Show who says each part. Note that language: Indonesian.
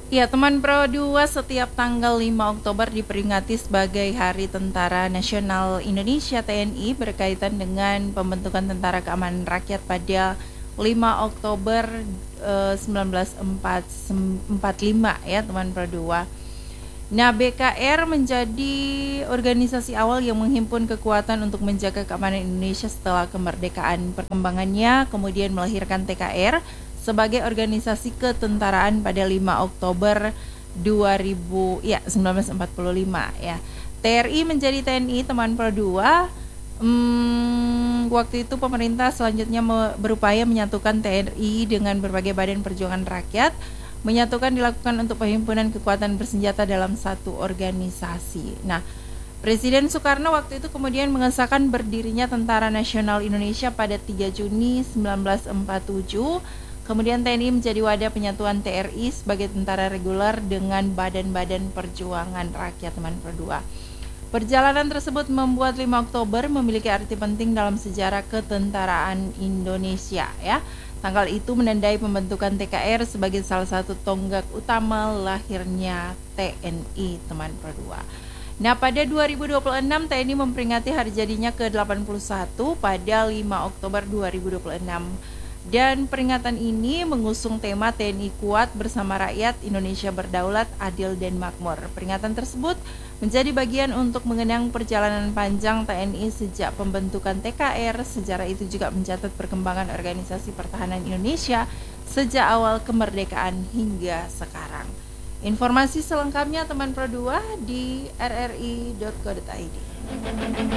Speaker 1: Ya, teman Pro 2, setiap tanggal 5 Oktober diperingati sebagai Hari Tentara Nasional Indonesia (TNI) berkaitan dengan pembentukan Tentara Keamanan Rakyat pada 5 Oktober 1945 ya, teman Pro 2. Nah, BKR menjadi organisasi awal yang menghimpun kekuatan untuk menjaga keamanan Indonesia setelah kemerdekaan. Perkembangannya kemudian melahirkan TKR sebagai organisasi ketentaraan pada 5 Oktober 1945 ya. TRI menjadi TNI, teman Pro 2. Waktu itu pemerintah selanjutnya berupaya menyatukan TNI dengan berbagai badan perjuangan rakyat. Menyatukan dilakukan untuk penghimpunan kekuatan bersenjata dalam satu organisasi. Nah, Presiden Soekarno waktu itu kemudian mengesahkan berdirinya Tentara Nasional Indonesia pada 3 Juni 1947. Kemudian TNI menjadi wadah penyatuan TRI sebagai tentara reguler dengan badan-badan perjuangan rakyat, teman Pro 2. Perjalanan tersebut membuat 5 Oktober memiliki arti penting dalam sejarah ketentaraan Indonesia ya. Tanggal itu menandai pembentukan TKR sebagai salah satu tonggak utama lahirnya TNI, teman Pro 2. Nah, pada 2026 TNI memperingati hari jadinya ke-81 pada 5 Oktober 2026. Dan peringatan ini mengusung tema TNI kuat bersama rakyat, Indonesia berdaulat, adil dan makmur. Peringatan tersebut menjadi bagian untuk mengenang perjalanan panjang TNI sejak pembentukan TKR. Sejarah itu juga mencatat perkembangan organisasi pertahanan Indonesia sejak awal kemerdekaan hingga sekarang. Informasi selengkapnya teman Pro 2 di rri.co.id.